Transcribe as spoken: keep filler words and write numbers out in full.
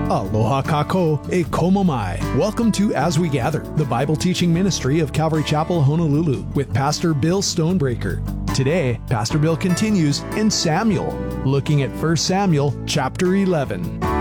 Aloha kako e komo mai. Welcome to As We Gather, the Bible teaching ministry of Calvary Chapel, Honolulu, with Pastor Bill Stonebreaker. Today, Pastor Bill continues in Samuel, looking at First Samuel chapter eleven.